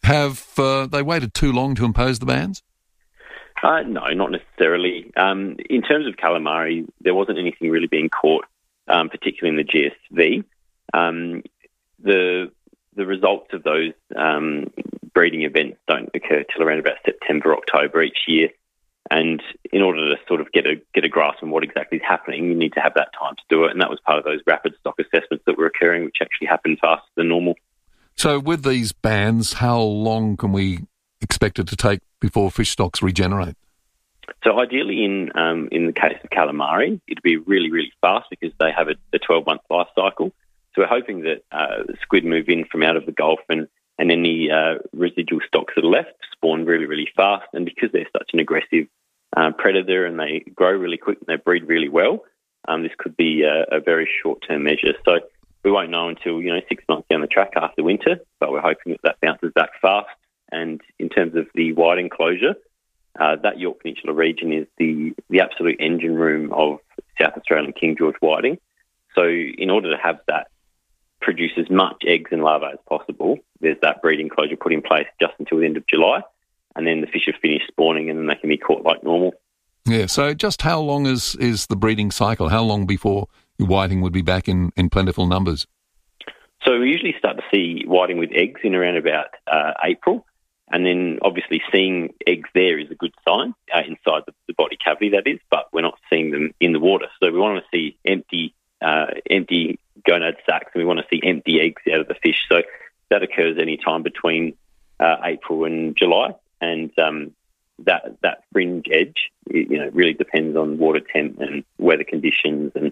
Have they waited too long to impose the bans? No, not necessarily. In terms of calamari, there wasn't anything really being caught, particularly in the GSV. The results of those breeding events don't occur till around about September, October each year. And in order to sort of get a grasp on what exactly is happening, you need to have that time to do it. And that was part of those rapid stock assessments that were occurring, which actually happened faster than normal. So with these bans, how long can we expect it to take before fish stocks regenerate? So ideally in the case of calamari, it'd be really, really fast because they have a 12-month life cycle. So we're hoping that squid move in from out of the Gulf and any residual stocks that are left spawn really, really fast. And because they're such an aggressive predator and they grow really quick and they breed really well, this could be a very short-term measure. So we won't know until 6 months down the track after winter, but we're hoping that bounces back fast. And in terms of the whiting closure, that Yorke Peninsula region is the absolute engine room of South Australian King George whiting. So in order to have that produce as much eggs and larvae as possible, there's that breeding closure put in place just until the end of July, and then the fish have finished spawning and then they can be caught like normal. Yeah, so just how long is the breeding cycle? How long before your whiting would be back in plentiful numbers? So we usually start to see whiting with eggs in around about April, and then obviously seeing eggs there is a good sign, inside the body cavity that is, but we're not seeing them in the water. So we want to see empty gonad sacs, and we want to see empty eggs out of the fish. So that occurs any time between April and July, and that fringe edge, really depends on water temp and weather conditions and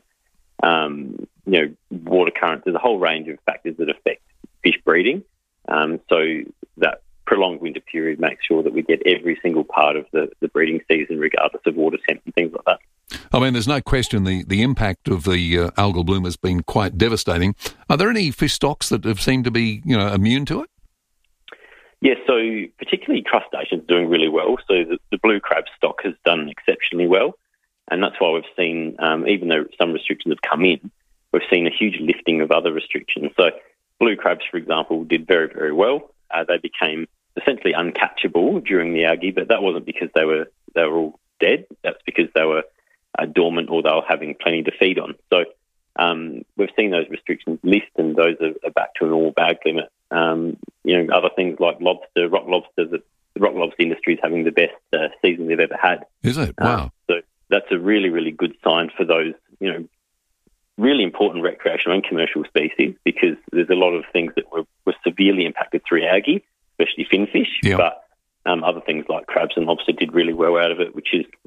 water currents. There's a whole range of factors that affect fish breeding. So that prolonged winter period makes sure that we get every single part of the breeding season, regardless of water temp and things like that. I mean, there's no question the impact of the algal bloom has been quite devastating. Are there any fish stocks that have seemed to be, immune to it? Yes, so particularly crustaceans are doing really well. So the blue crab stock has done exceptionally well, and that's why we've seen, even though some restrictions have come in, we've seen a huge lifting of other restrictions. So blue crabs, for example, did very, very well. They became essentially uncatchable during the algae, but that wasn't because they were all dead. That's because they were dormant or they were having plenty to feed on. So we've seen those restrictions lift, and those are back to a normal bag limit. Other things like rock lobster, the rock lobster industry is having the best season they've ever had. Is it? Wow. So that's a really, really good sign for those, really important recreational and commercial species, because there's a lot of things that were severely impacted through algae, especially finfish. Yep. But other things like crabs and lobster did really well out of it, which is,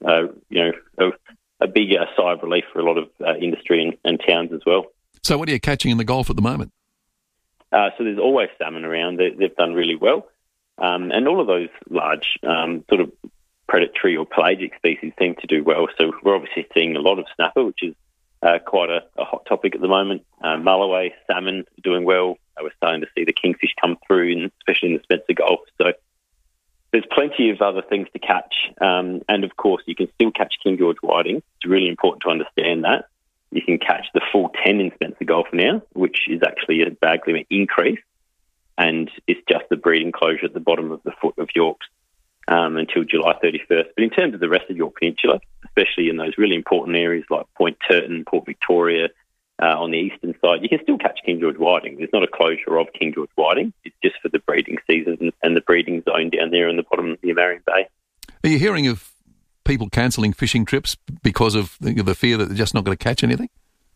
a big sigh of relief for a lot of industry and towns as well. So what are you catching in the Gulf at the moment? So there's always salmon around. They've done really well. And all of those large sort of predatory or pelagic species seem to do well. So we're obviously seeing a lot of snapper, which is quite a hot topic at the moment. Mulloway, salmon are doing well. We're starting to see the kingfish come through, especially in the Spencer Gulf. So there's plenty of other things to catch. And, of course, you can still catch King George whiting. It's really important to understand that. You can catch the full 10 in Spencer Gulf now, which is actually a bag limit increase, and it's just the breeding closure at the bottom of the foot of Yorks until July 31st. But in terms of the rest of Yorke Peninsula, especially in those really important areas like Point Turton, Port Victoria, on the eastern side, you can still catch King George whiting. There's not a closure of King George whiting. It's just for the breeding season and the breeding zone down there in the bottom of the Marion Bay. Are you hearing of people cancelling fishing trips because of the fear that they're just not going to catch anything?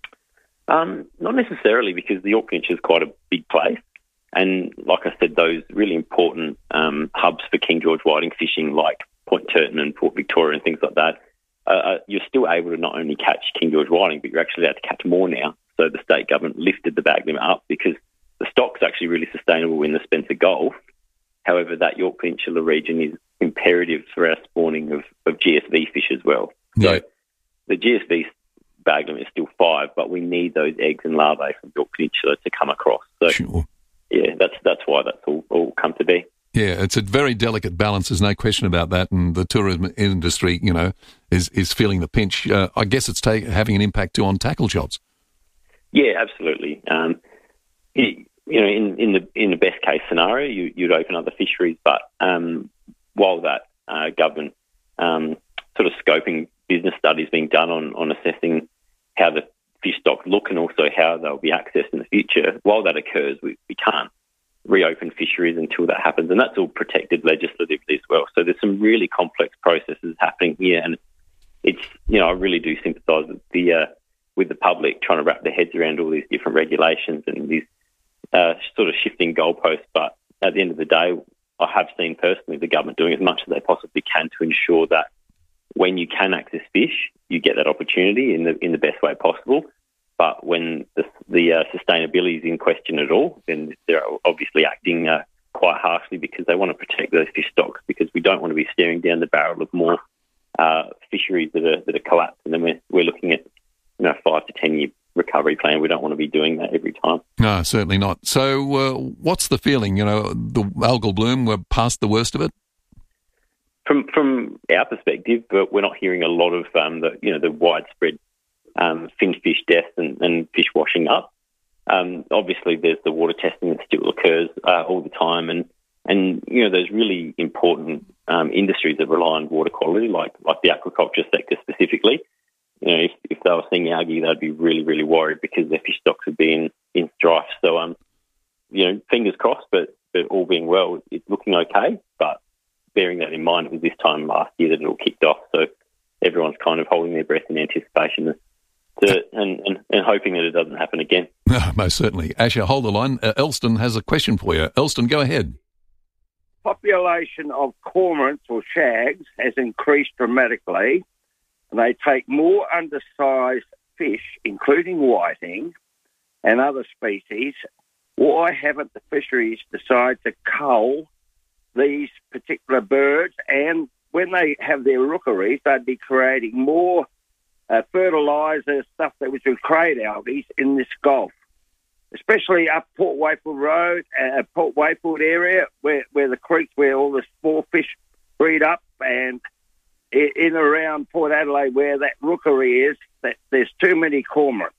Not necessarily, because the Yorke Peninsula is quite a big place. And like I said, those really important hubs for King George whiting fishing, like Point Turton and Port Victoria and things like that, you're still able to not only catch King George whiting, but you're actually able to catch more now. So the state government lifted the bag limit up because the stock's actually really sustainable in the Spencer Gulf. However, that Yorke Peninsula region is imperative for our spawning of GSV fish as well. Yeah. So the GSV bag limit is still 5, but we need those eggs and larvae from Yorke Peninsula to come across. So, sure. Yeah, that's why that's all come to be. Yeah, it's a very delicate balance. There's no question about that, and the tourism industry, is feeling the pinch. I guess it's having an impact too on tackle shops. Yeah, absolutely. in the best case scenario, you'd open other fisheries, but while that government sort of scoping business studies being done on assessing how the fish stocks look and also how they'll be accessed in the future, while that occurs, we can't reopen fisheries until that happens, and that's all protected legislatively as well. So there's some really complex processes happening here, and it's I really do sympathise with the public trying to wrap their heads around all these different regulations and these sort of shifting goalposts. But at the end of the day, I have seen personally the government doing as much as they possibly can to ensure that when you can access fish, you get that opportunity in the best way possible. But when the sustainability is in question at all, then they're obviously acting quite harshly because they want to protect those fish stocks, because we don't want to be staring down the barrel of more fisheries that are collapsed, and then we're looking at 5 to 10 year recovery plan. We don't want to be doing that every time. No, certainly not. So what's the feeling? The algal bloom, we're past the worst of it? From our perspective, but we're not hearing a lot of the widespread finfish deaths and fish washing up. Obviously, there's the water testing that still occurs all the time, and there's really important industries that rely on water quality, like the aquaculture sector specifically. If they were seeing algae, they'd be really, really worried because their fish stocks would be in strife. So, fingers crossed, but all being well, it's looking okay. But bearing that in mind, it was this time last year that it all kicked off. So everyone's kind of holding their breath in anticipation and hoping that it doesn't happen again. Most certainly. Asher, hold the line. Elston has a question for you. Elston, go ahead. Population of cormorants or shags has increased dramatically, and they take more undersized fish, including whiting and other species. Why haven't the fisheries decided to cull these particular birds? And when they have their rookeries, they'd be creating more fertiliser, stuff that would create algae in this Gulf, especially up Port Wakefield Road, Port Wakefield area, where the creeks where all the small fish breed up, and in around Port Adelaide where that rookery is, that there's too many cormorants.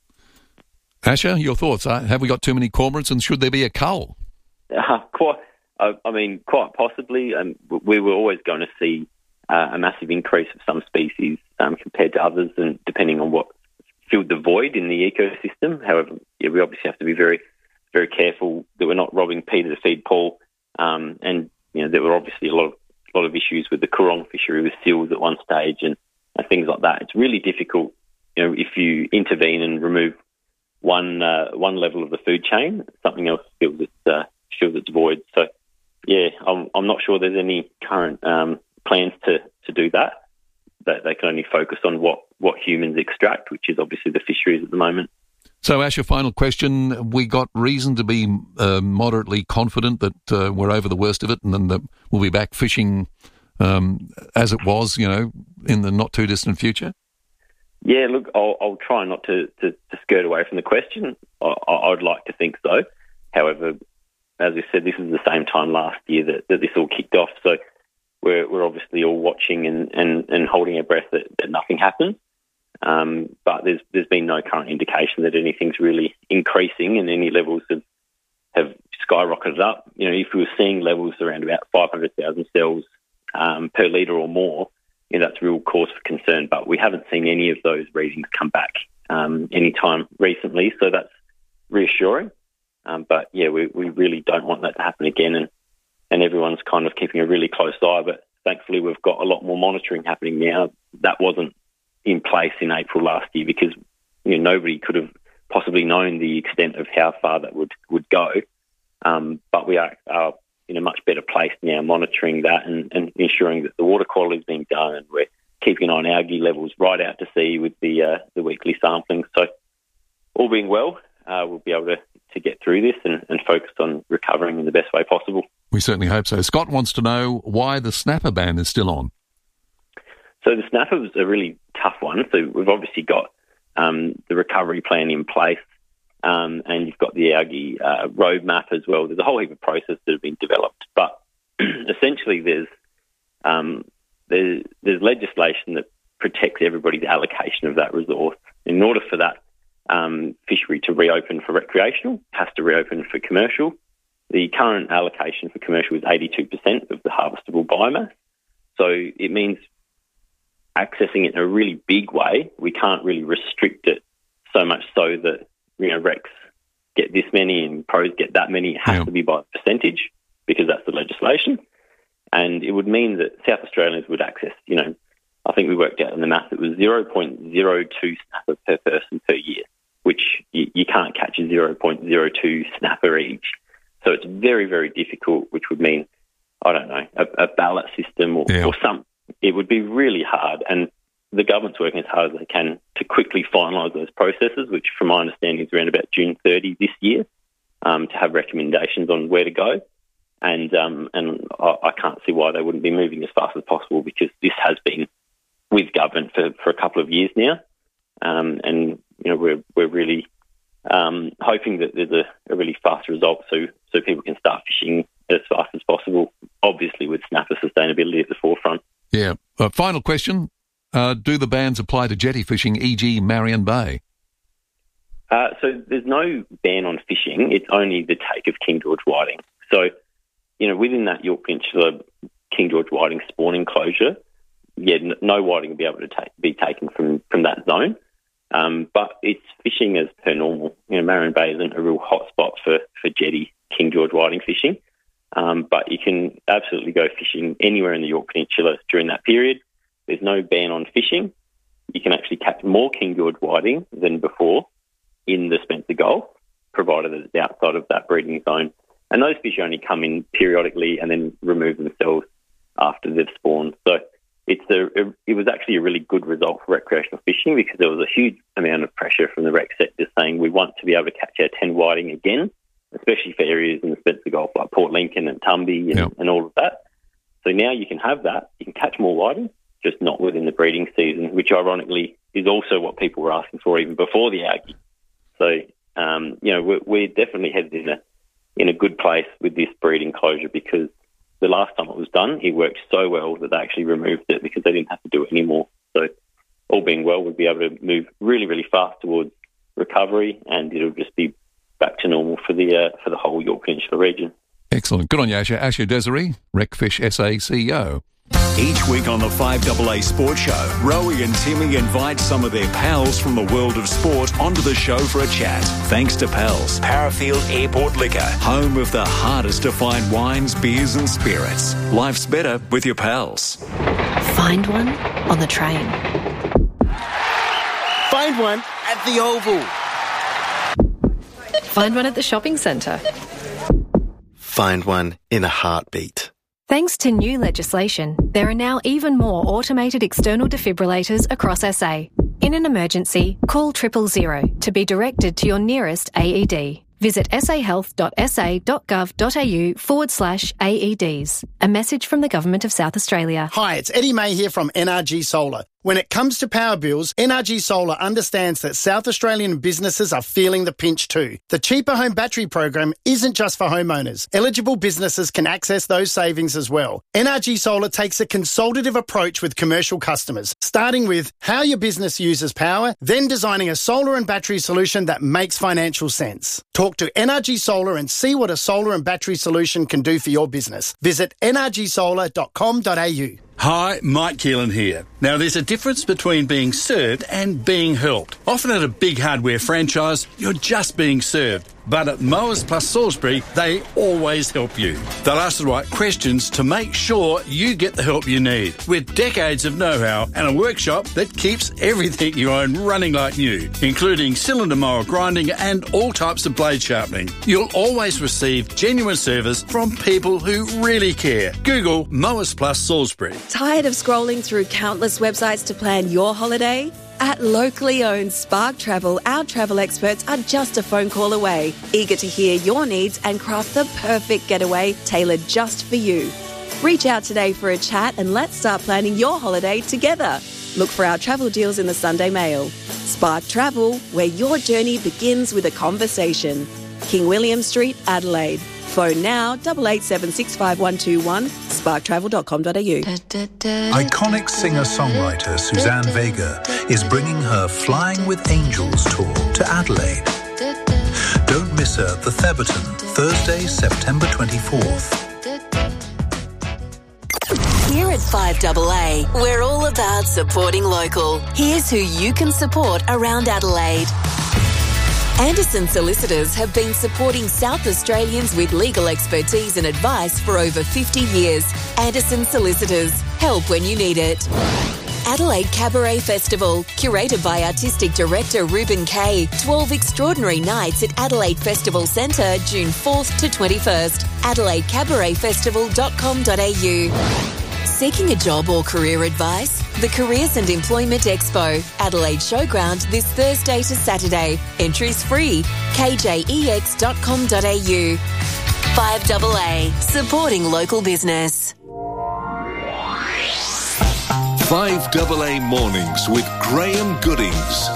Asher, your thoughts? Have we got too many cormorants, and should there be a cull? Quite possibly. We were always going to see a massive increase of some species compared to others, and depending on what filled the void in the ecosystem. However, we obviously have to be very, very careful that we're not robbing Peter to feed Paul. And there were obviously a lot of issues with the Coorong fishery with seals at one stage and things like that. It's really difficult, if you intervene and remove one level of the food chain, something else fills its void. So, I'm not sure there's any current plans to do that. That they can only focus on what humans extract, which is obviously the fisheries at the moment. So, Asher, final question. We got reason to be moderately confident that we're over the worst of it, and then that we'll be back fishing as it was, in the not too distant future? Yeah, look, I'll try not to skirt away from the question. I'd like to think so. However, as we said, this is the same time last year that this all kicked off. So we're obviously all watching and holding our breath that nothing happens. But there's been no current indication that anything's really increasing, and any levels have skyrocketed up. If we were seeing levels around about 500,000 cells per litre or more, that's real cause for concern. But we haven't seen any of those readings come back any time recently, so that's reassuring. But we really don't want that to happen again, and everyone's kind of keeping a really close eye. But thankfully, we've got a lot more monitoring happening now. That wasn't in place in April last year because nobody could have possibly known the extent of how far that would go. But we are in a much better place now, monitoring that and ensuring that the water quality is being done, and we're keeping an eye on algae levels right out to sea with the weekly sampling. So all being well, we'll be able to get through this and focus on recovering in the best way possible. We certainly hope so. Scott wants to know why the snapper ban is still on. So the snapper was a really tough one. So we've obviously got the recovery plan in place, and you've got the algae roadmap as well. There's a whole heap of processes that have been developed, but essentially there's legislation that protects everybody's allocation of that resource. In order for that fishery to reopen for recreational, has to reopen for commercial. The current allocation for commercial is 82% of the harvestable biomass. So it means accessing it in a really big way. We can't really restrict it so much so that, recs get this many and pros get that many. It has to be by percentage because that's the legislation. And it would mean that South Australians would access, I think we worked out in the math, it was 0.02 snapper per person per year, which you can't catch a 0.02 snapper each. So it's very, very difficult, which would mean, I don't know, a ballot system or something. It would be really hard. And the government's working as hard as they can to quickly finalise those processes, which from my understanding is around about June 30 this year, to have recommendations on where to go. And I can't see why they wouldn't be moving as fast as possible because this has been with government for a couple of years now. And we're really hoping that there's a really fast result so people can start fishing as fast as possible, obviously with snapper sustainability at the forefront. Yeah. Final question. Do the bans apply to jetty fishing, e.g. Marion Bay? So there's no ban on fishing. It's only the take of King George whiting. So, within that Yorke Peninsula King George whiting spawn enclosure, no whiting will be able to be taken from that zone. But it's fishing as per normal. Marion Bay isn't a real hot spot for jetty King George whiting fishing. But you can absolutely go fishing anywhere in the Yorke Peninsula during that period. There's no ban on fishing. You can actually catch more King George whiting than before in the Spencer Gulf, provided that it's outside of that breeding zone. And those fish only come in periodically and then remove themselves after they've spawned. So it was actually a really good result for recreational fishing because there was a huge amount of pressure from the rec sector saying we want to be able to catch our 10 whiting again, especially for areas in the Spencer Gulf like Port Lincoln and Tumby and all of that. So now you can have that. You can catch more whiting, just not within the breeding season, which ironically is also what people were asking for even before the Aggie. So, we're definitely headed in a good place with this breeding closure because the last time it was done, it worked so well that they actually removed it because they didn't have to do it anymore. So all being well, we'll be able to move really, really fast towards recovery and it'll just be back to normal for the whole Yorke Peninsula region. Excellent. Good on you, Asher. Asher Desiree, Recfish SA CEO. Each week on the 5AA Sports Show, Rowie and Timmy invite some of their pals from the world of sport onto the show for a chat. Thanks to Pals, Parafield Airport Liquor, home of the hardest to find wines, beers and spirits. Life's better with your pals. Find one on the train. Find one at the Oval. Find one at the shopping centre. Find one in a heartbeat. Thanks to new legislation, there are now even more automated external defibrillators across SA. In an emergency, call 000 to be directed to your nearest AED. Visit sahealth.sa.gov.au/AEDs. A message from the Government of South Australia. Hi, it's Eddie May here from NRG Solar. When it comes to power bills, NRG Solar understands that South Australian businesses are feeling the pinch too. The Cheaper Home Battery program isn't just for homeowners. Eligible businesses can access those savings as well. NRG Solar takes a consultative approach with commercial customers, starting with how your business uses power, then designing a solar and battery solution that makes financial sense. Talk to NRG Solar and see what a solar and battery solution can do for your business. Visit nrgsolar.com.au. Hi, Mike Keelan here. Now, there's a difference between being served and being helped. Often at a big hardware franchise, you're just being served. But at Mowers Plus Salisbury, they always help you. They'll ask the right questions to make sure you get the help you need. With decades of know-how and a workshop that keeps everything you own running like new, including cylinder mower grinding and all types of blade sharpening. You'll always receive genuine service from people who really care. Google Mowers Plus Salisbury. Tired of scrolling through countless websites to plan your holiday? At locally owned Spark Travel, our travel experts are just a phone call away, eager to hear your needs and craft the perfect getaway tailored just for you. Reach out today for a chat and let's start planning your holiday together. Look for our travel deals in the Sunday Mail. Spark Travel, where your journey begins with a conversation. King William Street, Adelaide. Phone now 88765121, sparktravel.com.au. Iconic singer-songwriter Suzanne Vega is bringing her Flying with Angels tour to Adelaide. Don't miss her at the Theberton, Thursday, September 24th. Here at 5AA, we're all about supporting local. Here's who you can support around Adelaide. Anderson Solicitors have been supporting South Australians with legal expertise and advice for over 50 years. Anderson Solicitors. Help when you need it. Adelaide Cabaret Festival, curated by Artistic Director Ruben Kay. 12 extraordinary nights at Adelaide Festival Centre, June 4th to 21st. AdelaideCabaretFestival.com.au. Seeking a job or career advice? The Careers and Employment Expo, Adelaide Showground, this Thursday to Saturday. Entries free. KJEX.com.au. 5AA, supporting local business. 5AA Mornings with Graham Goodings.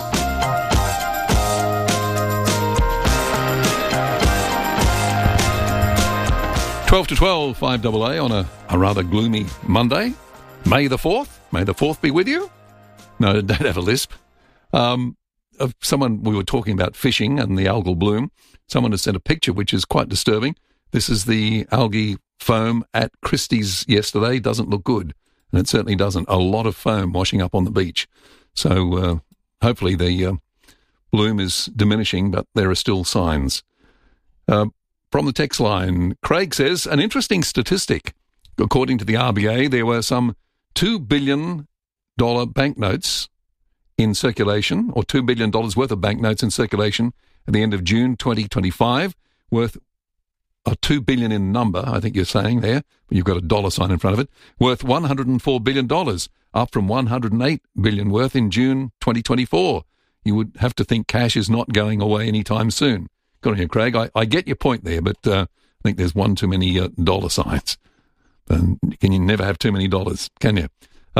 Twelve to 12, 5AA on a rather gloomy Monday. May the 4th. May the 4th be with you. No, don't have a lisp. Of someone, we were talking about fishing and the algal bloom. Someone has sent a picture which is quite disturbing. This is the algae foam at Christie's yesterday. Doesn't look good. And it certainly doesn't. A lot of foam washing up on the beach. So hopefully the bloom is diminishing, but there are still signs. From the text line, Craig says, an interesting statistic. According to the RBA, there were some $2 billion banknotes in circulation, or $2 billion worth of banknotes in circulation at the end of June 2025, worth $2 billion in number, I think you're saying there, but you've got a dollar sign in front of it, worth $104 billion, up from $108 billion worth in June 2024. You would have to think cash is not going away anytime soon. Good on you, Craig. I get your point there, but I think there's one too many dollar signs. Can you never have too many dollars, can you?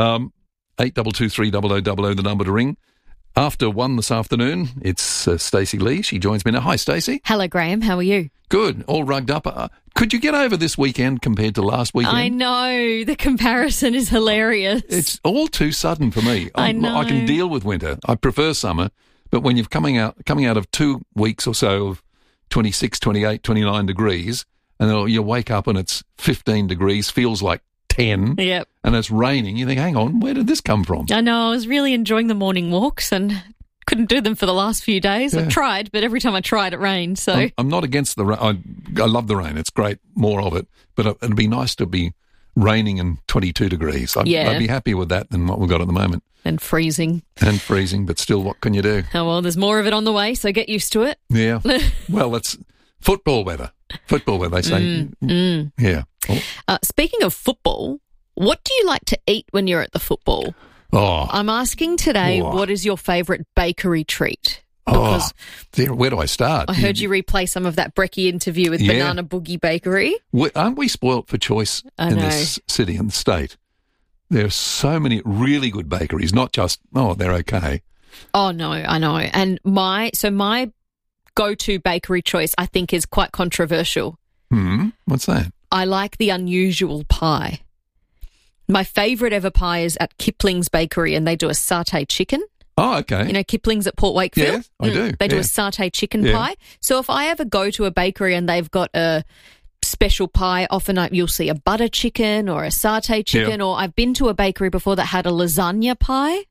82230000, the number to ring. After 1 this afternoon, it's Stacey Lee. She joins me now. Hi, Stacey. Hello, Graham. How are you? Good. All rugged up. Could you get over this weekend compared to last weekend? I know. The comparison is hilarious. It's all too sudden for me. I know. I can deal with winter. I prefer summer. But when you're coming out of 2 weeks or so of 26, 28, 29 degrees, and then you wake up and it's 15 degrees, feels like 10, yep, and it's raining, you think, hang on, where did this come from? I know. I was really enjoying the morning walks and couldn't do them for the last few days. Yeah. I tried, but every time I tried, it rained. So I'm not against the rain. I love the rain. It's great, more of it. But it'd be nice to be raining and 22 degrees. I'd be happier with that than what we've got at the moment. And freezing. But still, what can you do? Oh, well, there's more of it on the way, so get used to it. Yeah. Well, it's football weather. Football weather, they say. Yeah. Speaking of football, what do you like to eat when you're at the football? Oh. I'm asking today, what is your favourite bakery treat? Because where do I start? I heard you replay some of that Brekkie interview with Banana Boogie Bakery. Aren't we spoilt for choice in this city and state? There are so many really good bakeries, not just, they're okay. Oh, no, I know. And my go-to bakery choice, I think, is quite controversial. What's that? I like the unusual pie. My favourite ever pie is at Kipling's Bakery, and they do a satay chicken. Oh, okay. You know Kipling's at Port Wakefield? Yeah, I do. They do a satay chicken pie. So if I ever go to a bakery and they've got a special pie, often you'll see a butter chicken or a satay chicken, or I've been to a bakery before that had a lasagna pie.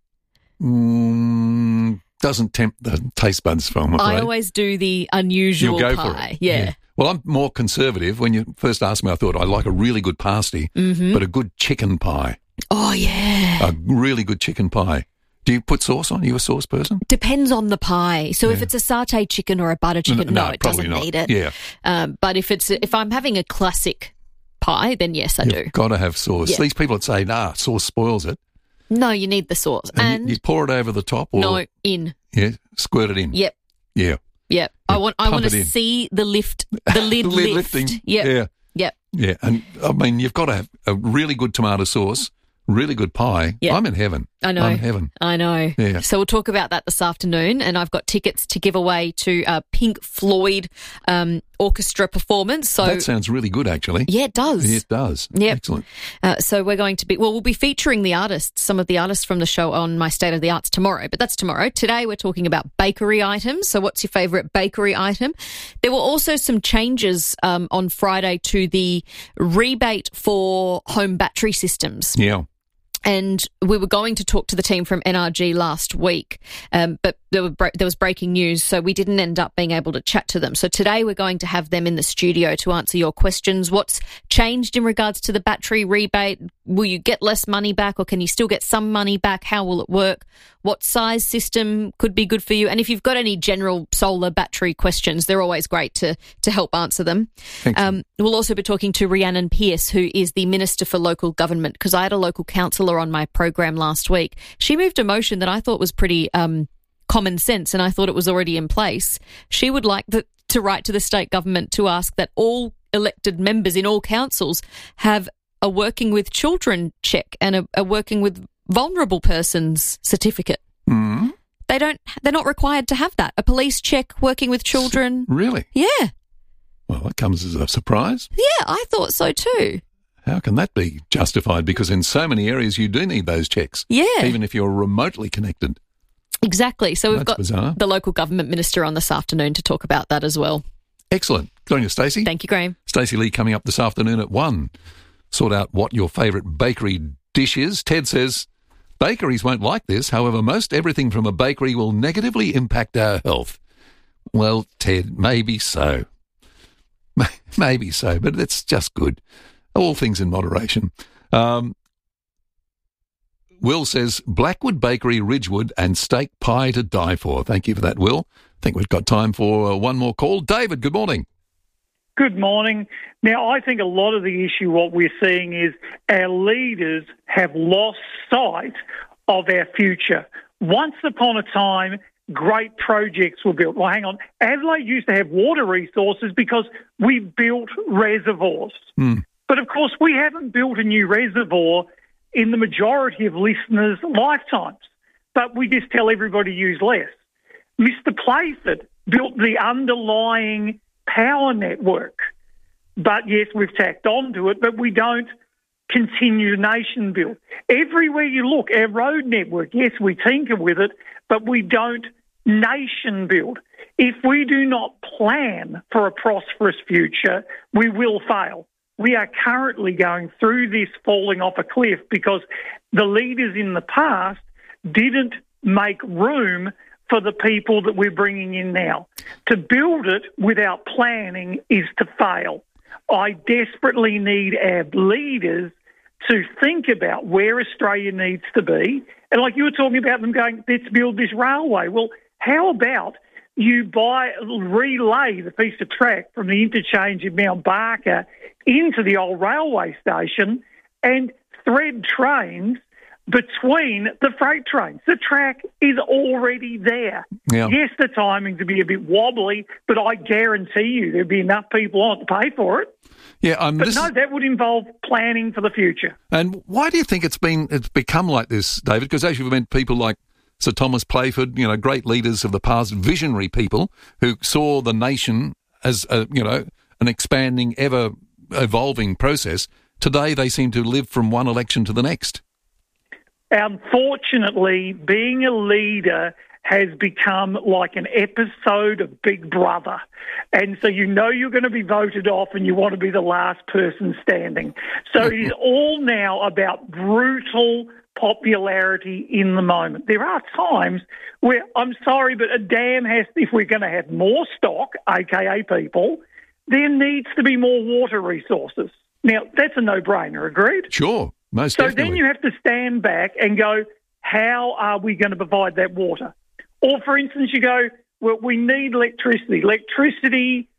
Doesn't tempt the taste buds for me. I always do the unusual You'll go pie. For it. Yeah. Well, I'm more conservative. When you first asked me, I thought I like a really good pasty, but a good chicken pie. Oh, yeah. A really good chicken pie. Do you put sauce on? Are you a sauce person? Depends on the pie. So if it's a satay chicken or a butter chicken, no, it doesn't need it. Yeah. But if I'm having a classic pie, then yes, I do. You've got to have sauce. Yeah. These people that say, sauce spoils it. No, you need the sauce. And you pour it over the top? Or, no, in. Yeah, squirt it in. Yep. Yeah. Yep. I want to see the lid lift. Lifting. Yep. Yeah. Yep. Yeah, and I mean, you've got to have a really good tomato sauce, really good pie. Yeah. I'm in heaven. I know. I'm in heaven. I know. Yeah. So we'll talk about that this afternoon, and I've got tickets to give away to a Pink Floyd orchestra performance. So that sounds really good, actually. Yeah, it does. It does. Yep. Excellent. So we're going to we'll be featuring the artists, some of the artists from the show on My State of the Arts tomorrow, but that's tomorrow. Today we're talking about bakery items. So what's your favourite bakery item? There were also some changes on Friday to the rebate for home battery systems. Yeah. And we were going to talk to the team from NRG last week, but there was breaking news, so we didn't end up being able to chat to them. So today we're going to have them in the studio to answer your questions. What's changed in regards to the battery rebate? Will you get less money back, or can you still get some money back? How will it work? What size system could be good for you? And if you've got any general solar battery questions, they're always great to help answer them. We'll also be talking to Rhiannon Pearce, who is the Minister for Local Government, because I had a local councillor on my program last week. She moved a motion that I thought was pretty common sense, and I thought it was already in place. She would like to write to the state government to ask that all elected members in all councils have a working with children check and a working with vulnerable persons certificate. Mm. They're not required to have that. A police check working with children. Really? Yeah. Well, that comes as a surprise. Yeah, I thought so too. How can that be justified? Because in so many areas you do need those checks. Yeah. Even if you're remotely connected. Exactly. So we've got bizarre. the local government minister on this afternoon to talk about that as well. Excellent. Good on you, Stacey. Thank you, Graham. Stacey Lee coming up this afternoon at 1. Sort out what your favourite bakery dish is. Ted says, bakeries won't like this. However, most everything from a bakery will negatively impact our health. Well, Ted, maybe so. Maybe so, but it's just good. All things in moderation. Will says, Blackwood Bakery, Ridgewood, and steak pie to die for. Thank you for that, Will. I think we've got time for one more call. David, good morning. Good morning. Now, I think a lot of the issue, what we're seeing is our leaders have lost sight of our future. Once upon a time, great projects were built. Well, hang on. Adelaide used to have water resources because we built reservoirs. But, of course, we haven't built a new reservoir in the majority of listeners' lifetimes. But we just tell everybody to use less. Mr. Playford built the underlying power network. But, yes, we've tacked onto it, but we don't continue nation build. Everywhere you look, our road network, yes, we tinker with it, but we don't nation build. If we do not plan for a prosperous future, we will fail. We are currently going through this falling off a cliff because the leaders in the past didn't make room for the people that we're bringing in now. To build it without planning is to fail. I desperately need our leaders to think about where Australia needs to be. And like you were talking about them going, let's build this railway. Well, how about you relay the piece of track from the interchange of Mount Barker into the old railway station and thread trains between the freight trains. The track is already there. Yeah. Yes, the timing to be a bit wobbly, but I guarantee you there'd be enough people on it to pay for it. Yeah, but no, that would involve planning for the future. And why do you think it's become like this, David? Because as you've meant people like Sir Thomas Playford, great leaders of the past, visionary people who saw the nation as an expanding, ever evolving process. Today, they seem to live from one election to the next. Unfortunately, being a leader has become like an episode of Big Brother. And so you're going to be voted off and you want to be the last person standing. So it is all now about brutal popularity in the moment. There are times where, I'm sorry, but a dam if we're going to have more stock, aka people, there needs to be more water resources. Now, that's a no-brainer, agreed? Sure, most definitely. So then you have to stand back and go, how are we going to provide that water? Or, for instance, you go, well, we need electricity. Electricity,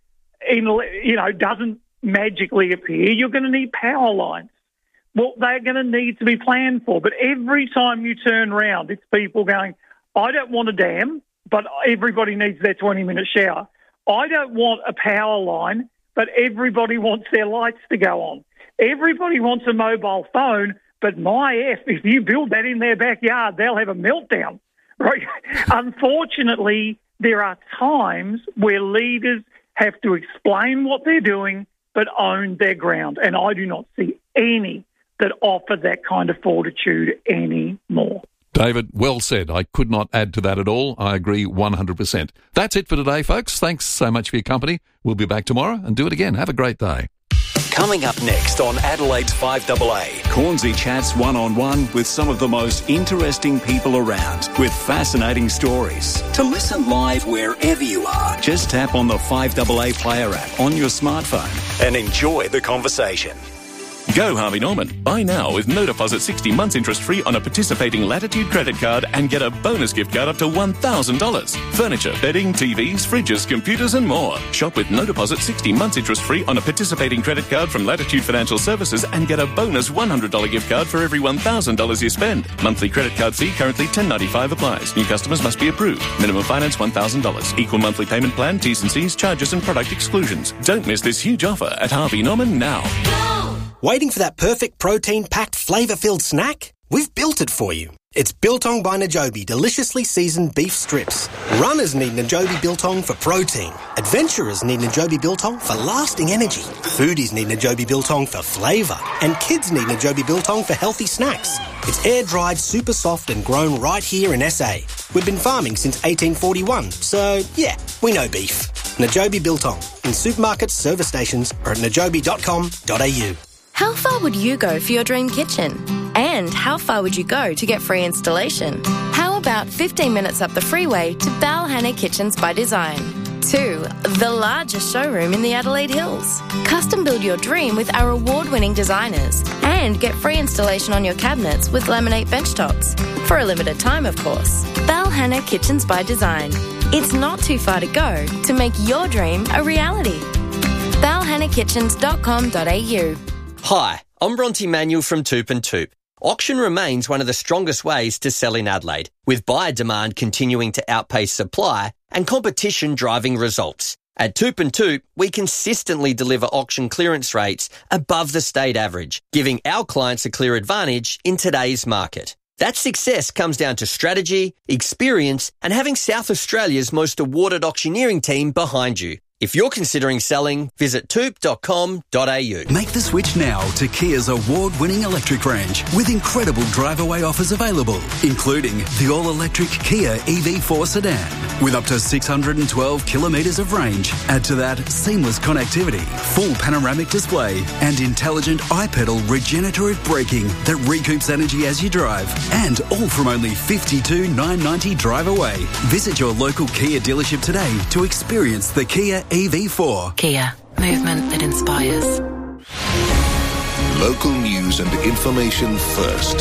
doesn't magically appear. You're going to need power lines. Well, they're going to need to be planned for. But every time you turn around, it's people going, I don't want a dam, but everybody needs their 20-minute shower. I don't want a power line, but everybody wants their lights to go on. Everybody wants a mobile phone, But if you build that in their backyard, they'll have a meltdown, right? Unfortunately, there are times where leaders have to explain what they're doing but own their ground, and I do not see any that offer that kind of fortitude anymore. David, well said. I could not add to that at all. I agree 100%. That's it for today, folks. Thanks so much for your company. We'll be back tomorrow and do it again. Have a great day. Coming up next on Adelaide's 5AA, Cornsey chats one-on-one with some of the most interesting people around with fascinating stories. To listen live wherever you are, just tap on the 5AA Player app on your smartphone and enjoy the conversation. Go Harvey Norman. Buy now with no deposit 60 months interest free on a participating Latitude credit card and get a bonus gift card up to $1,000. Furniture, bedding, TVs, fridges, computers and more. Shop with no deposit 60 months interest free on a participating credit card from Latitude Financial Services and get a bonus $100 gift card for every $1,000 you spend. Monthly credit card fee currently $10.95 applies. New customers must be approved. Minimum finance $1,000. Equal monthly payment plan, T's and C's, charges and product exclusions. Don't miss this huge offer at Harvey Norman now. Waiting for that perfect protein-packed, flavour-filled snack? We've built it for you. It's Biltong by Najobi deliciously seasoned beef strips. Runners need Najobi Biltong for protein. Adventurers need Najobi Biltong for lasting energy. Foodies need Najobi Biltong for flavour. And kids need Najobi Biltong for healthy snacks. It's air-dried, super soft and grown right here in SA. We've been farming since 1841, so yeah, we know beef. Najobi Biltong. In supermarkets, service stations or at najobi.com.au. How far would you go for your dream kitchen? And how far would you go to get free installation? How about 15 minutes up the freeway to Balhanna Kitchens by Design? 2. The largest showroom in the Adelaide Hills. Custom build your dream with our award-winning designers and get free installation on your cabinets with laminate benchtops. For a limited time, of course. Balhanna Kitchens by Design. It's not too far to go to make your dream a reality. balhannakitchens.com.au. Hi, I'm Bronte Manuel from Toop and Toop. Auction remains one of the strongest ways to sell in Adelaide, with buyer demand continuing to outpace supply and competition driving results. At Toop and Toop, we consistently deliver auction clearance rates above the state average, giving our clients a clear advantage in today's market. That success comes down to strategy, experience, and having South Australia's most awarded auctioneering team behind you. If you're considering selling, visit toop.com.au. Make the switch now to Kia's award-winning electric range with incredible drive-away offers available, including the all-electric Kia EV4 sedan with up to 612 kilometres of range. Add to that seamless connectivity, full panoramic display and intelligent iPedal regenerative braking that recoups energy as you drive, and all from only $52,990 drive away. Visit your local Kia dealership today to experience the Kia EV4. Kia, movement that inspires. Local news and information first.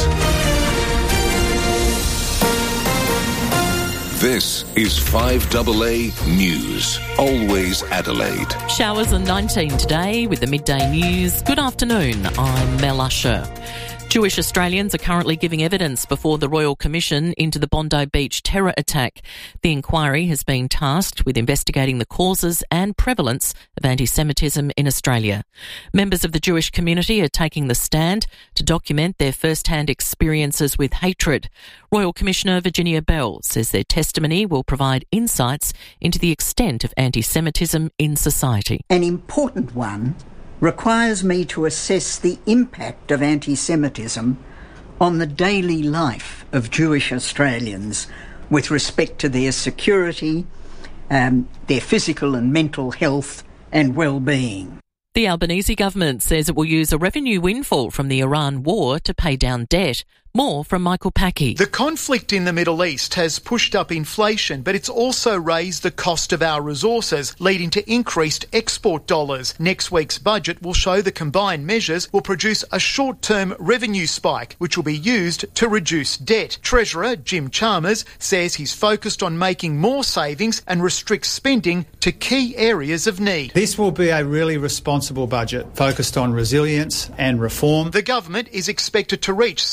This is 5AA News. Always Adelaide. Showers are 19 today with the midday news. Good afternoon, I'm Mel Usher. Jewish Australians are currently giving evidence before the Royal Commission into the Bondi Beach terror attack. The inquiry has been tasked with investigating the causes and prevalence of anti-Semitism in Australia. Members of the Jewish community are taking the stand to document their first-hand experiences with hatred. Royal Commissioner Virginia Bell says their testimony will provide insights into the extent of anti-Semitism in society. An important one requires me to assess the impact of anti-Semitism on the daily life of Jewish Australians with respect to their security, their physical and mental health and well-being. The Albanese government says it will use a revenue windfall from the Iran war to pay down debt. More from Michael Packey. The conflict in the Middle East has pushed up inflation, but it's also raised the cost of our resources, leading to increased export dollars. Next week's budget will show the combined measures will produce a short-term revenue spike, which will be used to reduce debt. Treasurer Jim Chalmers says he's focused on making more savings and restricts spending to key areas of need. This will be a really responsible budget, focused on resilience and reform. The government is expected to reach some of its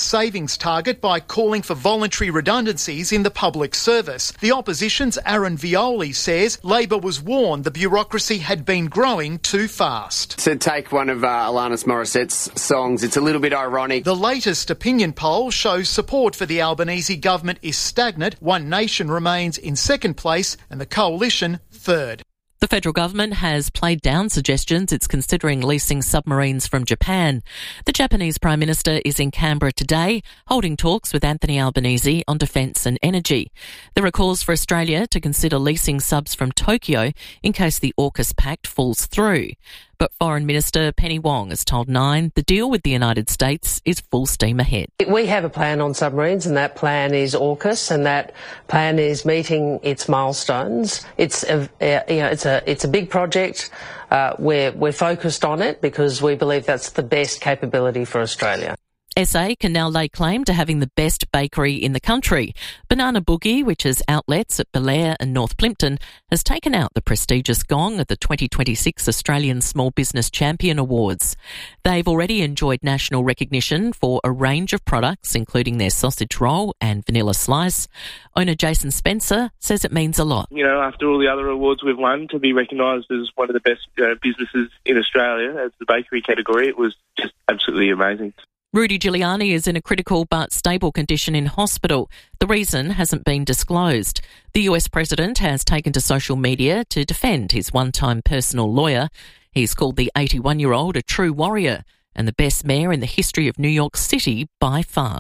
savings target by calling for voluntary redundancies in the public service. The opposition's Aaron Violi says Labor was warned the bureaucracy had been growing too fast. To take one of Alanis Morissette's songs, it's a little bit ironic. The latest opinion poll shows support for the Albanese government is stagnant. One Nation remains in second place and the Coalition third. The federal government has played down suggestions it's considering leasing submarines from Japan. The Japanese Prime Minister is in Canberra today, holding talks with Anthony Albanese on defence and energy. There are calls for Australia to consider leasing subs from Tokyo in case the AUKUS pact falls through. But Foreign Minister Penny Wong has told Nine the deal with the United States is full steam ahead. We have a plan on submarines, and that plan is AUKUS, and that plan is meeting its milestones. It's a big project. We're focused on it because we believe that's the best capability for Australia. SA can now lay claim to having the best bakery in the country. Banana Boogie, which has outlets at Belair and North Plympton, has taken out the prestigious gong at the 2026 Australian Small Business Champion Awards. They've already enjoyed national recognition for a range of products, including their sausage roll and vanilla slice. Owner Jason Spencer says it means a lot. You know, after all the other awards we've won, to be recognised as one of the best businesses in Australia as the bakery category, it was just absolutely amazing. Rudy Giuliani is in a critical but stable condition in hospital. The reason hasn't been disclosed. The US president has taken to social media to defend his one-time personal lawyer. He's called the 81-year-old a true warrior and the best mayor in the history of New York City by far.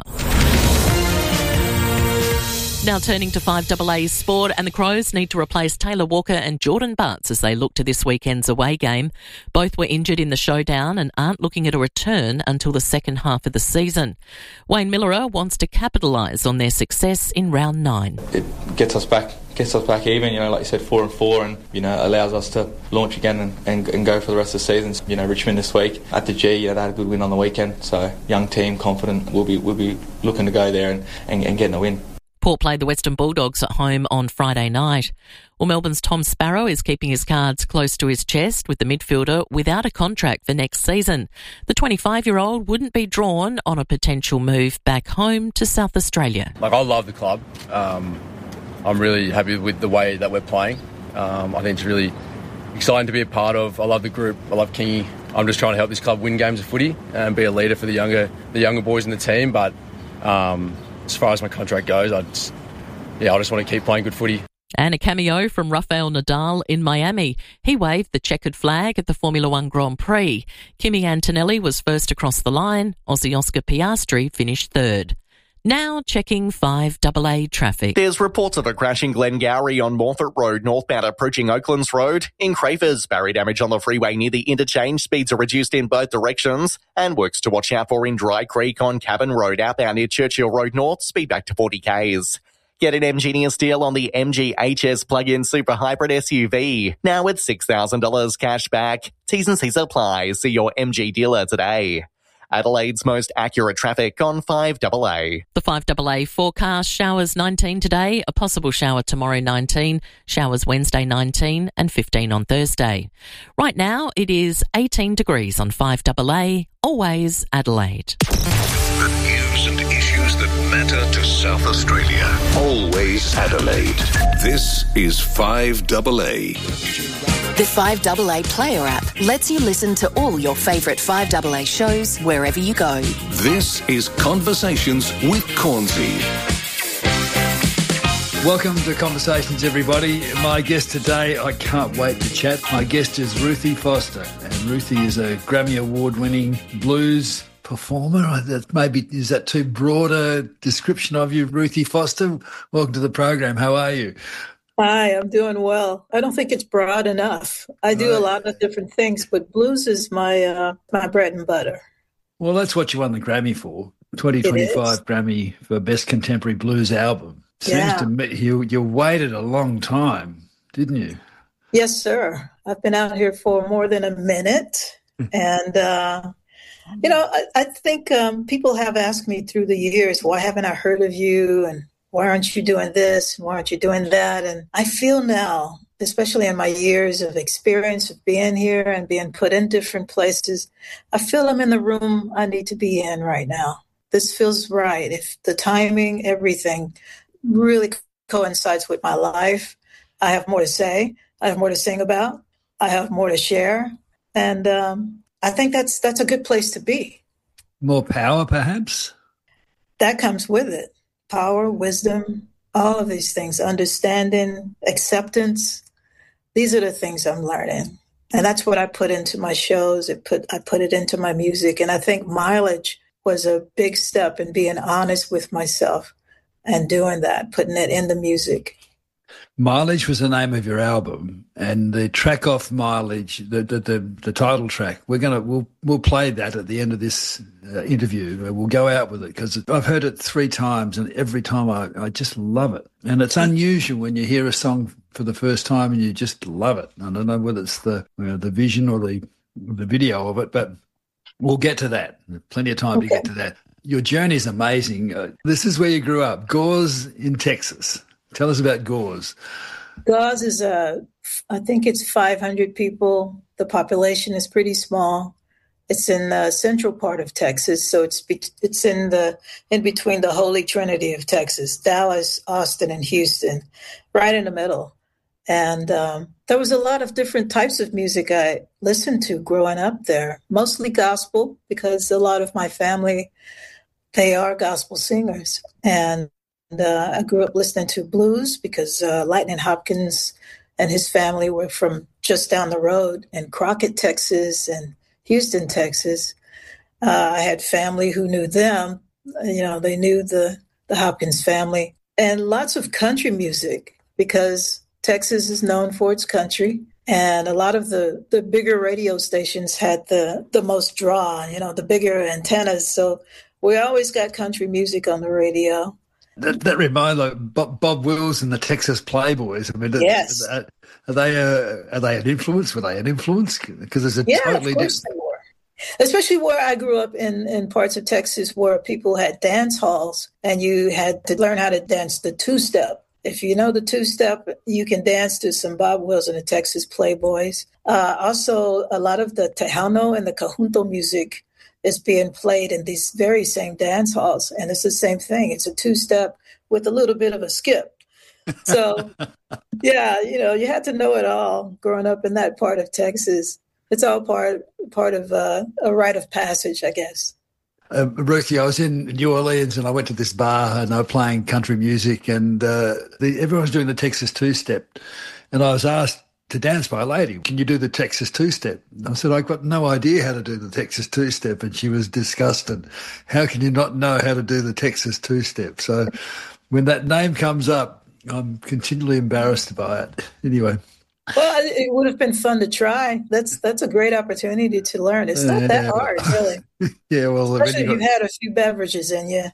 Now turning to 5AA sport, and the Crows need to replace Taylor Walker and Jordan Butts as they look to this weekend's away game. Both were injured in the showdown and aren't looking at a return until the second half of the season. Wayne Millerer wants to capitalise on their success in round 9. It gets us back even, like you said, 4-4, and, allows us to launch again and go for the rest of the season. Richmond this week at the G, they had a good win on the weekend, so young team, confident, we'll be looking to go there and getting a win. Port played the Western Bulldogs at home on Friday night. Well, Melbourne's Tom Sparrow is keeping his cards close to his chest with the midfielder without a contract for next season. The 25-year-old wouldn't be drawn on a potential move back home to South Australia. I love the club. I'm really happy with the way that we're playing. I think it's really exciting to be a part of. I love the group. I love Kingy. I'm just trying to help this club win games of footy and be a leader for the younger boys in the team. But as far as my contract goes, I just want to keep playing good footy. And a cameo from Rafael Nadal in Miami. He waved the checkered flag at the Formula One Grand Prix. Kimi Antonelli was first across the line. Aussie Oscar Piastri finished third. Now checking 5AA traffic. There's reports of a crash in Glengarry on Morford Road, northbound approaching Oaklands Road. In Crafers, barrier damage on the freeway near the interchange. Speeds are reduced in both directions. And works to watch out for in Dry Creek on Cabin Road, outbound near Churchill Road North. Speed back to 40 k's. Get an MGenius deal on the MG HS plug-in super hybrid SUV. Now with $6,000 cash back. T's and C's apply. See your MG dealer today. Adelaide's most accurate traffic on 5AA. The 5AA forecast: showers 19 today, a possible shower tomorrow 19, showers Wednesday 19 and 15 on Thursday. Right now it is 18 degrees on 5AA, always Adelaide. The news and issues that matter to South Australia, always Adelaide. This is 5AA. The 5AA Player app lets you listen to all your favourite 5AA shows wherever you go. This is Conversations with Cornsey. Welcome to Conversations, everybody. My guest today, I can't wait to chat. My guest is Ruthie Foster, and Ruthie is a Grammy Award-winning blues performer. Is that too broad a description of you, Ruthie Foster? Welcome to the program. How are you? Hi, I'm doing well. I don't think it's broad enough. I do a lot of different things, but blues is my bread and butter. Well, that's what you won the Grammy for. 2025 Grammy for Best Contemporary Blues Album. Seems to me you waited a long time, didn't you? Yes, sir. I've been out here for more than a minute. And, I think people have asked me through the years, why haven't I heard of you? And why aren't you doing this? Why aren't you doing that? And I feel now, especially in my years of experience of being here and being put in different places, I feel I'm in the room I need to be in right now. this feels right. If the timing, everything really coincides with my life, I have more to say. I have more to sing about. I have more to share. And I think that's a good place to be. More power, perhaps? That comes with it. Power, wisdom, all of these things, understanding, acceptance. These are the things I'm learning. And that's what I put into my shows. I put it into my music. And I think mileage was a big step in being honest with myself and doing that, putting it in the music. Mileage was the name of your album, and the track off Mileage, the title track. We'll play that at the end of this interview. We'll go out with it because I've heard it 3 times, and every time I just love it. And it's unusual when you hear a song for the first time and you just love it. I don't know whether it's the vision or the video of it, but we'll get to that. There's plenty of time to get to that. Your journey is amazing. This is where you grew up, Gores in Texas. Tell us about Gores. Gores is I think it's 500 people. The population is pretty small. It's in the central part of Texas, so it's in between the Holy Trinity of Texas, Dallas, Austin, and Houston, right in the middle. And there was a lot of different types of music I listened to growing up there, mostly gospel, because a lot of my family, they are gospel singers. And I grew up listening to blues because Lightning Hopkins and his family were from just down the road in Crockett, Texas, and Houston, Texas. I had family who knew them. They knew the Hopkins family. And lots of country music because Texas is known for its country. And a lot of the bigger radio stations had the most draw, the bigger antennas. So we always got country music on the radio. That reminds me of Bob Wills and the Texas Playboys. I mean, yes. Are they an influence? Were they an influence? Because there's a totally different. They were. Especially where I grew up in parts of Texas where people had dance halls and you had to learn how to dance the two-step. If you know the two-step, you can dance to some Bob Wills and the Texas Playboys. Also, a lot of the Tejano and the Conjunto music is being played in these very same dance halls. And it's the same thing. It's a two-step with a little bit of a skip. So, yeah, you had to know it all growing up in that part of Texas. It's all part of a rite of passage, I guess. Ruthie, I was in New Orleans and I went to this bar and they were playing country music and everyone was doing the Texas two-step. And I was asked to dance by a lady, can you do the Texas two-step? I said, I've got no idea how to do the Texas two-step. And she was disgusted. How can you not know how to do the Texas two-step? So when that name comes up, I'm continually embarrassed by it. Anyway. Well, it would have been fun to try. That's a great opportunity to learn. It's not that hard, really. Yeah, well, especially if you've had a few beverages in you.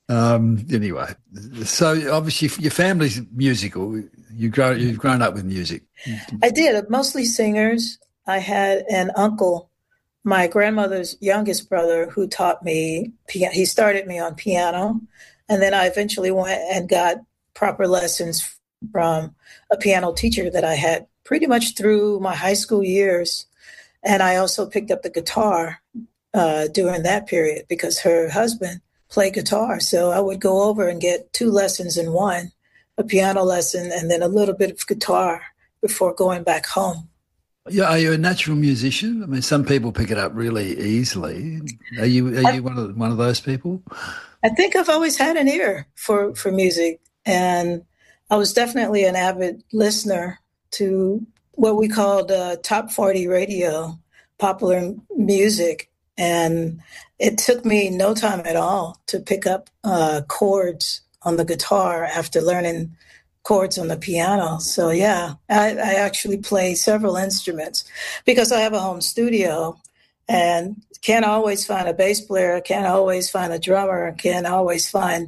Anyway, so obviously your family's musical. You've grown up with music. I did, mostly singers. I had an uncle, my grandmother's youngest brother, who taught me. He started me on piano, and then I eventually went and got proper lessons from a piano teacher that I had pretty much through my high school years. And I also picked up the guitar during that period because her husband played guitar. So I would go over and get 2 lessons in one, a piano lesson and then a little bit of guitar before going back home. Yeah, are you a natural musician? I mean, some people pick it up really easily. Are you one of those people? I think I've always had an ear for music, and I was definitely an avid listener to what we called top 40 radio, popular music. And it took me no time at all to pick up chords on the guitar after learning chords on the piano. So, yeah, I actually play several instruments because I have a home studio and can't always find a bass player, can't always find a drummer, can't always find,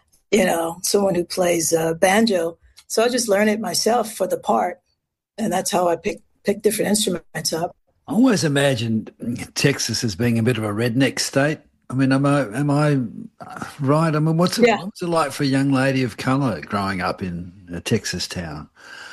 someone who plays banjo. So I just learned it myself for the part. And that's how I pick different instruments up. I always imagined Texas as being a bit of a redneck state. I mean, am I right? I mean, what's it like for a young lady of colour growing up in a Texas town?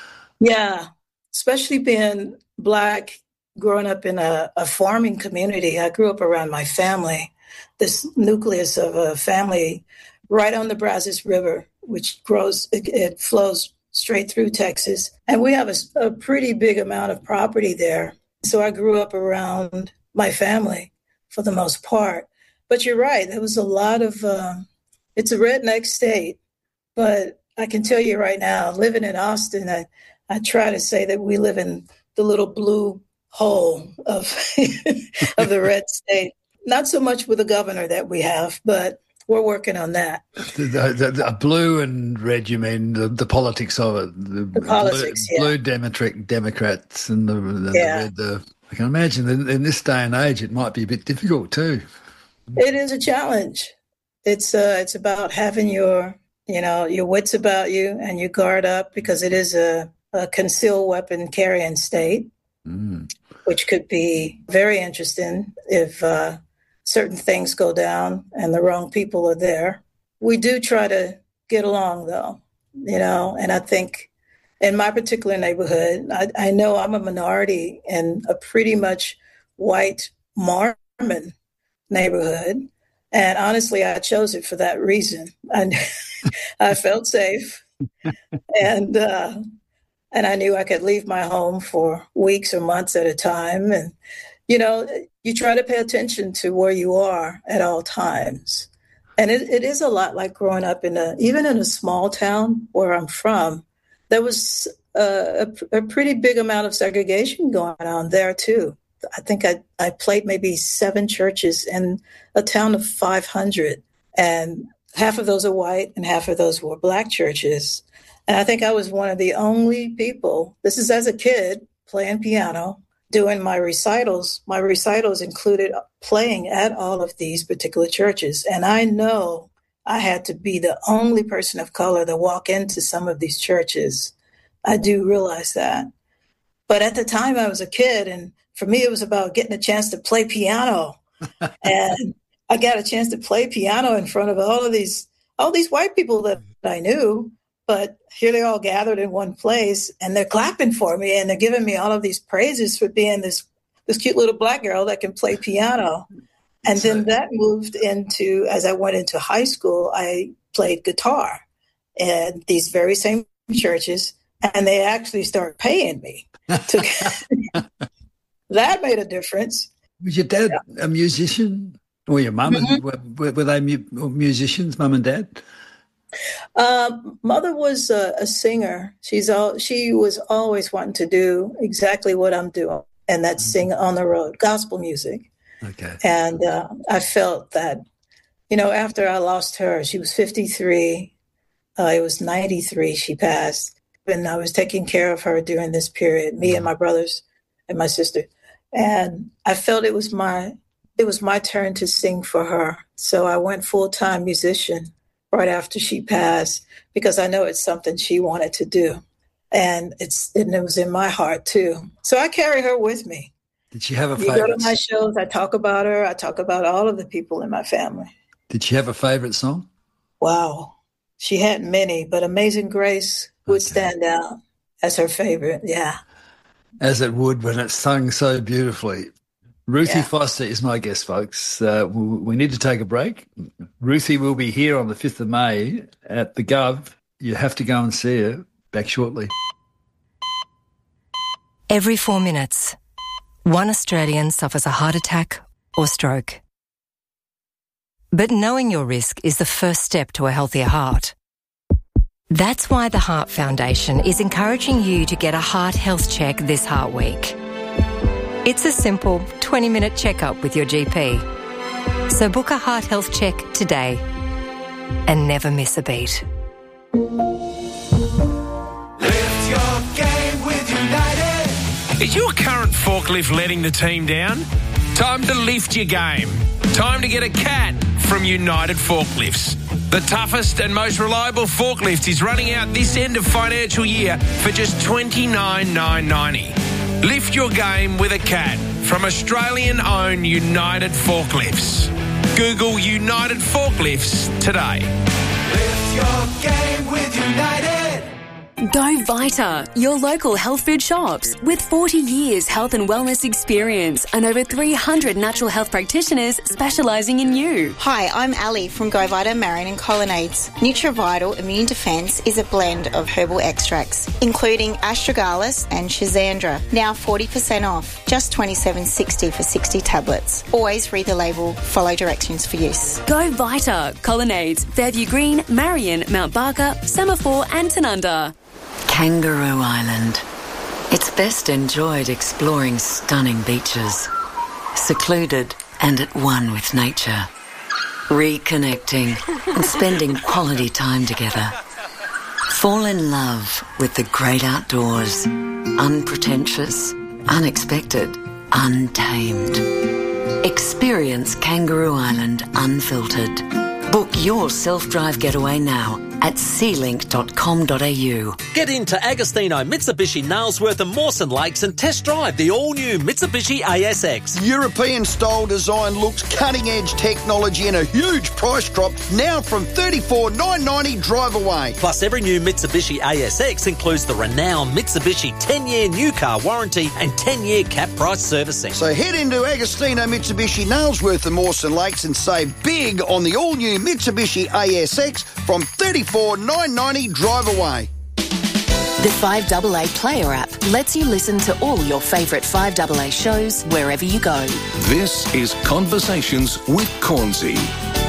Yeah, especially being Black, growing up in a farming community. I grew up around my family. this nucleus of a family right on the Brazos River, which it flows straight through Texas. And we have a pretty big amount of property there. So I grew up around my family for the most part. But you're right, there was a lot of, it's a redneck state, but I can tell you right now, living in Austin, I try to say that we live in the little blue hole of of the red state. Not so much with the governor that we have, but we're working on that. The blue and red, you mean the politics of it? The politics, blue Democrats and the red. I can imagine in this day and age it might be a bit difficult too. It is a challenge. It's about having your wits about you and your guard up, because it is a concealed weapon carrying state, which could be very interesting if certain things go down and the wrong people are there. We do try to get along, though, and I think in my particular neighborhood, I know I'm a minority in a pretty much white Mormon neighborhood. And honestly, I chose it for that reason. I felt safe, and I knew I could leave my home for weeks or months at a time. And, you try to pay attention to where you are at all times. And it is a lot like growing up even in a small town where I'm from. There was a pretty big amount of segregation going on there, too. I think I played maybe 7 churches in a town of 500, and half of those are white and half of those were black churches. And I think I was one of the only people, this is as a kid, playing piano, doing my recitals. My recitals included playing at all of these particular churches. And I know I had to be the only person of color to walk into some of these churches. I do realize that. But at the time I was a kid, and for me, it was about getting a chance to play piano. And I got a chance to play piano in front of all these white people that I knew. But here they're all gathered in one place, and they're clapping for me, and they're giving me all of these praises for being this cute little black girl that can play piano. And then that moved into, as I went into high school, I played guitar in these very same churches, and they actually started paying me. That made a difference. Was your dad a musician, or your mum? Were they musicians, mum and dad? Mother was a singer. She was always wanting to do exactly what I'm doing, and that's sing on the road, gospel music. Okay. And I felt that, after I lost her, she was 53. It was 93 she passed, and I was taking care of her during this period, me and my brothers and my sister. And I felt it was my turn to sing for her. So I went full-time musician right after she passed, because I know it's something she wanted to do. And it was in my heart too. So I carry her with me. Did she have a favorite? You go to my favorite? shows, I talk about her. I talk about all of the people in my family. Did she have a favorite song? Wow. She had many, but Amazing Grace would stand out as her favorite. Yeah. As it would when it's sung so beautifully. Ruthie Foster is my guest, folks. We need to take a break. Ruthie will be here on the 5th of May at the Gov. You have to go and see her. Back shortly. Every 4 minutes, one Australian suffers a heart attack or stroke. But knowing your risk is the first step to a healthier heart. That's why the Heart Foundation is encouraging you to get a heart health check this Heart Week. It's a simple 20-minute checkup with your GP. So book a heart health check today and never miss a beat. Lift your game with United. Is your current forklift letting the team down? Time to lift your game. Time to get a CAT from United Forklifts. The toughest and most reliable forklift is running out this end of financial year for just $29,990. Lift your game with a CAT from Australian-owned United Forklifts. Google United Forklifts today. Lift your game with United. Go Vita, your local health food shops. With 40 years health and wellness experience and over 300 natural health practitioners specialising in you. Hi, I'm Ali from Go Vita Marion and Colonnades. NutriVital Immune Defence is a blend of herbal extracts, including astragalus and schizandra. Now 40% off, just $27.60 for 60 tablets. Always read the label, follow directions for use. Go Vita, Colonnades, Fairview Green, Marion, Mount Barker, Semaphore and Tanunda. Kangaroo Island. It's best enjoyed exploring stunning beaches, secluded and at one with nature, reconnecting and spending quality time together. Fall in love with the great outdoors, unpretentious, unexpected, untamed. Experience Kangaroo Island unfiltered. Book your self-drive getaway now at sealink.com.au. Get into Agostino Mitsubishi Nailsworth and Mawson Lakes and test drive the all-new Mitsubishi ASX. European-style design looks, cutting-edge technology and a huge price drop now from $34,990 drive away. Plus, every new Mitsubishi ASX includes the renowned Mitsubishi 10-year new car warranty and 10-year cap price servicing. So head into Agostino Mitsubishi Nailsworth and Mawson Lakes and save big on the all-new Mitsubishi ASX from $34,990 drive away. The 5AA Player app lets you listen to all your favourite 5AA shows wherever you go. This is Conversations with Cornsey.